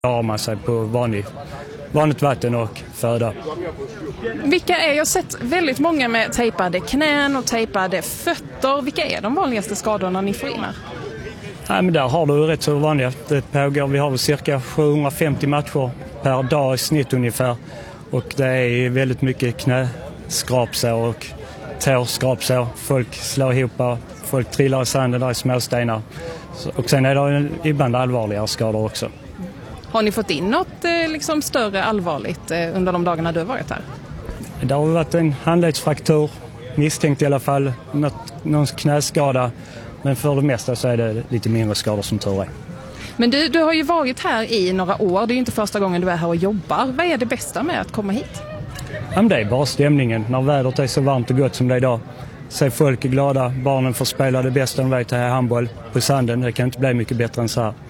klarar man sig på vanligt vatten och föda. Vilka är, jag har sett väldigt många med tejpade knän och tejpade fötter. Vilka är de vanligaste skadorna ni får in här? Ja, men där har du rätt så vanliga. Det pågår, vi har cirka 750 matcher per dag i snitt ungefär. Och det är väldigt mycket knäskrapsår och tårskrapsår. Folk slår ihop, folk trillar i sanden, där i småstenar. Och sen är det ibland allvarliga skador också. Har ni fått in något liksom större allvarligt under de dagarna du har varit här? Det har varit en handledsfraktur, misstänkt i alla fall, någon knäskada. Men för det mesta så är det lite mindre skador som tur är. Men du har ju varit här i några år, det är ju inte första gången du är här och jobbar. Vad är det bästa med att komma hit? Ja, men det är bara stämningen, när vädret är så varmt och gott som det är idag. Så folk är glada, barnen får spela det bästa de vet här i handboll på sanden. Det kan inte bli mycket bättre än så här.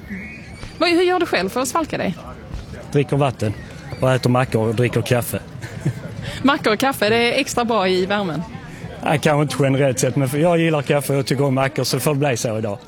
Hur gör du själv för att svalka dig? Dricker vatten och äter mackor och dricker kaffe. Mackor och kaffe, det är extra bra i värmen? Nej, kanske inte generellt sett, men jag gillar kaffe och tycker om mackor, så får det bli så idag.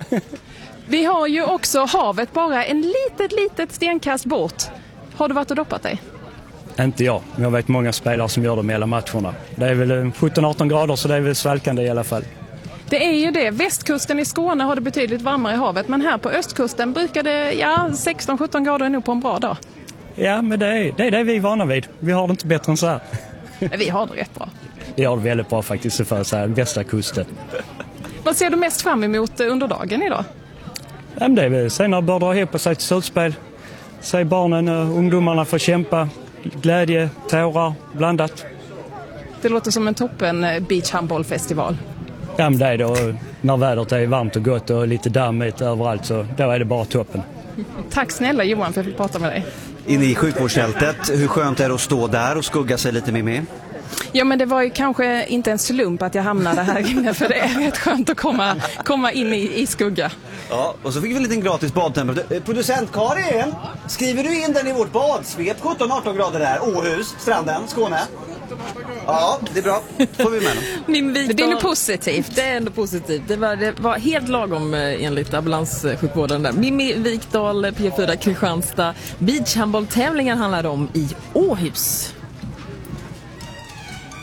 Vi har ju också havet bara en litet stenkast bort. Har du varit och doppat dig? Inte jag, men jag vet många spelare som gör det med hela matcherna. Det är väl 17-18 grader, så det är väl svalkande i alla fall. Det är ju det. Västkusten i Skåne har det betydligt varmare i havet, men här på östkusten brukar det 16-17 grader är nog på en bra dag. Ja, men det är det vi är vana vid. Vi har det inte bättre än så här. Vi har det rätt bra. Vi har det väldigt bra faktiskt, för så här, västra kusten. Vad ser du mest fram emot under dagen idag? Ja, men det är väl senare bör dra ihop sig till slutspel. Se barnen och ungdomarna få kämpa. Glädje, tårar, blandat. Det låter som en toppen beachhandbollfestival. Ja, men det är då när vädret är varmt och gott och lite dammigt överallt, så då är det bara toppen. Tack snälla Johan för att jag fick prata med dig. Inne i sjukvårdsfältet, hur skönt är det att stå där och skugga sig lite med? Ja, men det var ju kanske inte en slump att jag hamnade här inne, för det är rätt skönt att komma in i skugga. Ja, och så fick vi en liten gratis badtemperatur. Producent Karin, skriver du in den i vårt badsvep? 17-18 grader där, Åhus, stranden, Skåne. Ja, det är bra. Får vi med dem. Det är ändå positivt. Det är ändå positivt. Det var helt lagom enligt ambulanssjukvården där. Mimmi Wikdahl, P4 Kristianstad. Beachhandbolltävlingen handlar om i Åhus.